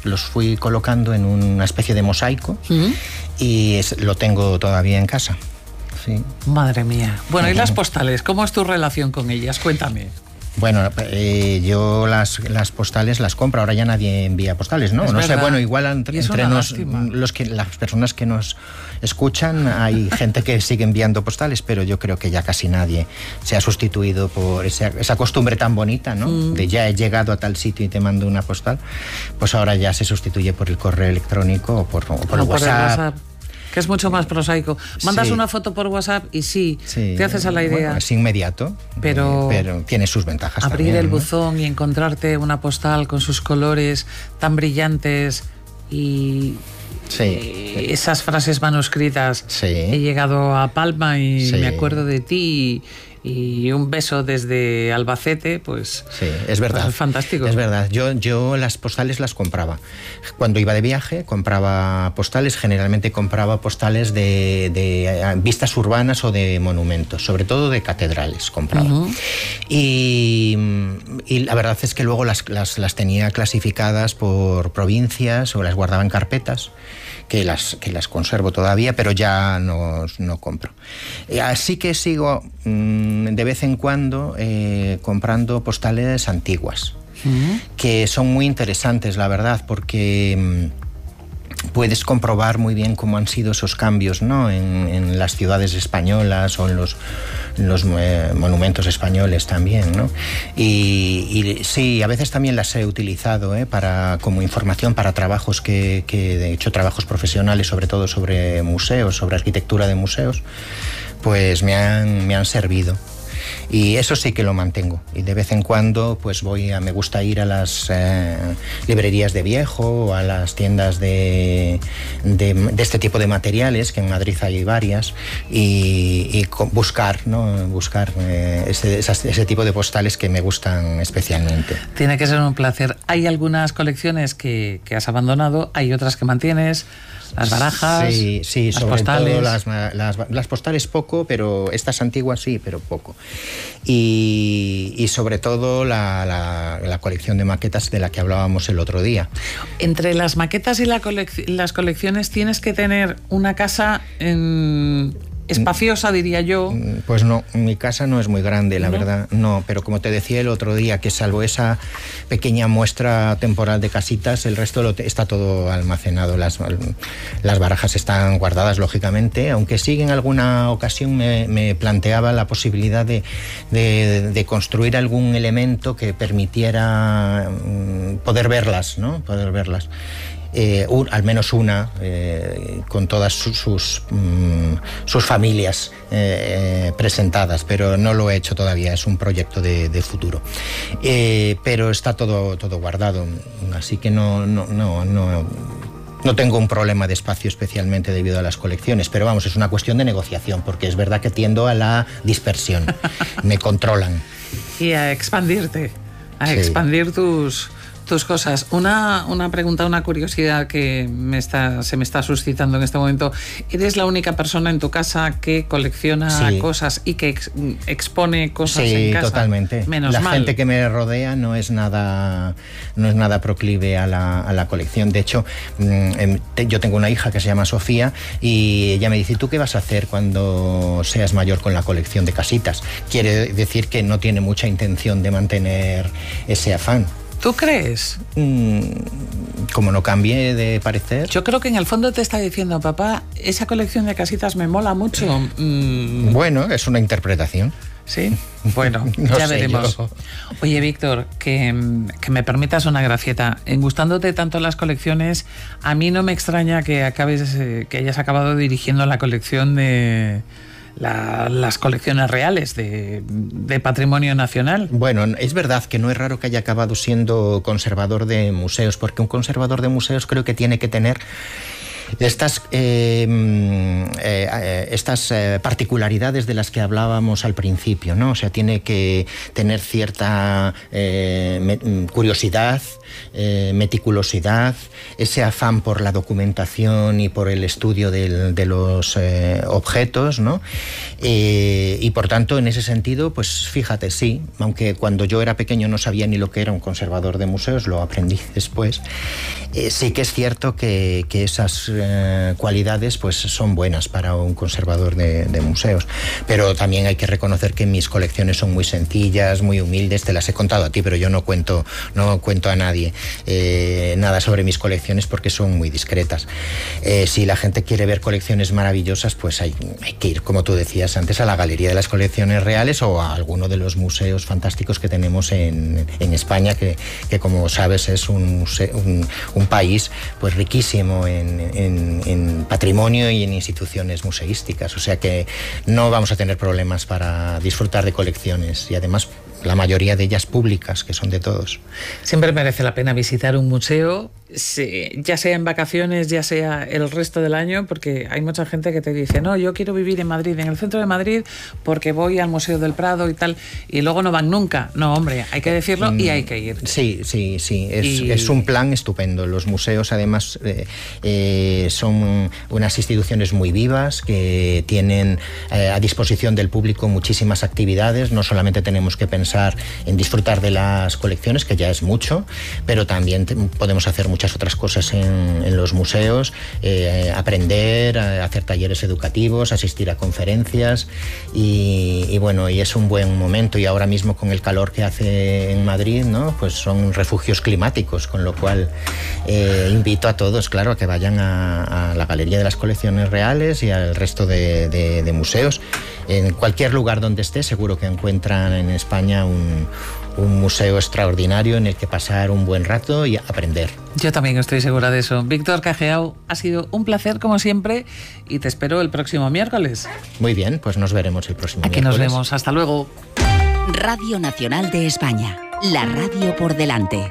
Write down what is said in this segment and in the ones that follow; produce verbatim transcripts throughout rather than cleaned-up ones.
los fui colocando en una especie de mosaico uh-huh. y es, lo tengo todavía en casa. Sí. Madre mía. Bueno, uh-huh. ¿y las postales? ¿Cómo es tu relación con ellas? Cuéntame. Bueno, eh, yo las, las postales las compro, ahora ya nadie envía postales, ¿no? Es No verdad. sé, bueno, igual entre, entre nos, los que, las personas que nos escuchan, hay gente que sigue enviando postales, pero yo creo que ya casi nadie se ha sustituido por esa, esa costumbre tan bonita, ¿no? Mm. De ya he llegado a tal sitio y te mando una postal, pues ahora ya se sustituye por el correo electrónico o por, o por, el, por WhatsApp. el WhatsApp. Que es mucho más prosaico. Mandas sí. una foto por WhatsApp y sí, sí, te haces a la idea. Bueno, es inmediato, pero, eh, pero tiene sus ventajas abrir también, el ¿no? buzón y encontrarte una postal con sus colores tan brillantes y, sí. y esas frases manuscritas. Sí. He llegado a Palma y sí. me acuerdo de ti y, y un beso desde Albacete, pues sí, es verdad. Pues es fantástico. Es verdad. Yo, yo las postales las compraba. Cuando iba de viaje compraba postales, generalmente compraba postales de, de vistas urbanas o de monumentos, sobre todo de catedrales compraba. Uh-huh. Y, y la verdad es que luego las, las, las tenía clasificadas por provincias o las guardaba en carpetas, que las, que las conservo todavía, pero ya no, no compro. Así que sigo mmm, de vez en cuando eh, comprando postales antiguas, uh-huh. que son muy interesantes, la verdad, porque mmm, puedes comprobar muy bien cómo han sido esos cambios, ¿no? en, en las ciudades españolas o en los, en los eh, monumentos españoles también, ¿no? Y, y sí, a veces también las he utilizado ¿eh? para, como información para trabajos que, que de hecho trabajos profesionales, sobre todo sobre museos, sobre arquitectura de museos, pues me han, me han servido. Y eso sí que lo mantengo. Y de vez en cuando pues voy a, me gusta ir a las eh, librerías de viejo o a las tiendas de, de, de este tipo de materiales, que en Madrid hay varias, y, y buscar, ¿no? buscar eh, ese, esas, ese tipo de postales que me gustan especialmente. Tiene que ser un placer. Hay algunas colecciones que, que has abandonado, hay otras que mantienes. Las barajas, sí, sí, las sobre postales. todo las, las, las postales poco, pero estas antiguas sí, pero poco. Y, y sobre todo la, la, la colección de maquetas de la que hablábamos el otro día. Entre las maquetas y la colec- las colecciones tienes que tener una casa en... espaciosa, diría yo. Pues no, mi casa no es muy grande, la ¿No? verdad, no, pero como te decía el otro día, que salvo esa pequeña muestra temporal de casitas, el resto lo te, está todo almacenado, las, las barajas están guardadas, lógicamente, aunque sí en alguna ocasión me, me planteaba la posibilidad de, de, de construir algún elemento que permitiera um, poder verlas, ¿no? Poder verlas. Eh, un, al menos una, eh, con todas sus, sus, mm, sus familias eh, presentadas, pero no lo he hecho todavía, es un proyecto de, de futuro. Eh, pero está todo, todo guardado, así que no, no, no, no, no tengo un problema de espacio especialmente debido a las colecciones, pero vamos, es una cuestión de negociación, porque es verdad que tiendo a la dispersión, me controlan. Y a expandirte, a sí. expandir tus... tus cosas. Una, una pregunta, una curiosidad que me está, se me está suscitando en este momento. ¿Eres la única persona en tu casa que colecciona sí. cosas y que ex, expone cosas sí, en casa? Sí, totalmente. Menos la mal. gente que me rodea no es nada, no es nada proclive a la, a la colección. De hecho, yo tengo una hija que se llama Sofía y ella me dice, ¿tú qué vas a hacer cuando seas mayor con la colección de casitas? Quiere decir que no tiene mucha intención de mantener ese afán. ¿Tú crees? Mm, como no cambie de parecer. Yo creo que en el fondo te está diciendo, papá, esa colección de casitas me mola mucho. Mm. Bueno, es una interpretación. Sí, bueno, no ya sé veremos. Yo. Oye, Víctor, que, que me permitas una gracieta. En gustándote tanto las colecciones, a mí no me extraña que acabes, que hayas acabado dirigiendo la colección de... La, las colecciones reales de, de patrimonio nacional. Bueno, es verdad que no es raro que haya acabado siendo conservador de museos, porque un conservador de museos creo que tiene que tener Estas, eh, eh, estas eh, particularidades de las que hablábamos al principio, ¿no? O sea, tiene que tener cierta eh, me, curiosidad, eh, meticulosidad, ese afán por la documentación y por el estudio del, de los eh, objetos, ¿no? Eh, y por tanto, en ese sentido, pues fíjate, sí, aunque cuando yo era pequeño no sabía ni lo que era un conservador de museos, lo aprendí después, eh, sí que es cierto que, que esas eh, cualidades pues son buenas para un conservador de, de museos, pero también hay que reconocer que mis colecciones son muy sencillas, muy humildes, te las he contado a ti, pero yo no cuento, no cuento a nadie eh, nada sobre mis colecciones porque son muy discretas. Eh, si la gente quiere ver colecciones maravillosas, pues hay, hay que ir, como tú decías antes, a la Galería de las Colecciones Reales o a alguno de los museos fantásticos que tenemos en, en España, que, que como sabes es un, museo, un, un país pues riquísimo en, en, en patrimonio y en instituciones museísticas, o sea que no vamos a tener problemas para disfrutar de colecciones y además la mayoría de ellas públicas, que son de todos. Siempre merece la pena visitar un museo, ya sea en vacaciones, ya sea el resto del año, porque hay mucha gente que te dice, no, yo quiero vivir en Madrid, en el centro de Madrid, porque voy al Museo del Prado y tal, y luego no van nunca. No, hombre, hay que decirlo y hay que ir. Sí, sí, sí, es, y... es un plan estupendo. Los museos, además, eh, eh, son unas instituciones muy vivas que tienen eh, a disposición del público muchísimas actividades. No solamente tenemos que pensar en disfrutar de las colecciones, que ya es mucho, pero también te, podemos hacer muchas otras cosas en, en los museos, eh, aprender, hacer talleres educativos, asistir a conferencias y, y bueno, y es un buen momento, y ahora mismo con el calor que hace en Madrid, ¿no? Pues son refugios climáticos, con lo cual eh, invito a todos, claro, a que vayan a, a la Galería de las Colecciones Reales y al resto de, de, de museos. En cualquier lugar donde esté, seguro que encuentran en España un, un museo extraordinario en el que pasar un buen rato y aprender. Yo también estoy segura de eso. Víctor Cageau, ha sido un placer como siempre y te espero el próximo miércoles. Muy bien, pues nos veremos el próximo Aquí miércoles. Aquí nos vemos, hasta luego. Radio Nacional de España, la radio por delante.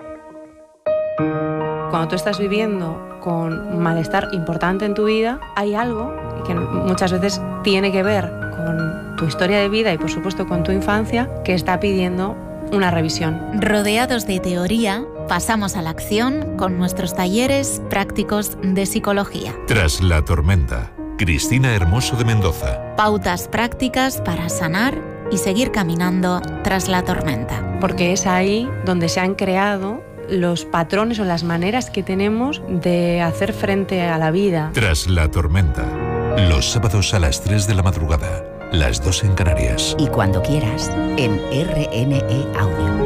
Cuando tú estás viviendo con un malestar importante en tu vida, hay algo que muchas veces tiene que ver con tu historia de vida y por supuesto con tu infancia que está pidiendo una revisión. Rodeados de teoría, pasamos a la acción con nuestros talleres prácticos de psicología. Tras la tormenta, Cristina Hermoso de Mendoza. Pautas prácticas para sanar y seguir caminando tras la tormenta. Porque es ahí donde se han creado los patrones o las maneras que tenemos de hacer frente a la vida. Tras la tormenta, los sábados a las tres de la madrugada, las dos en Canarias. Y cuando quieras, en R N E Audio.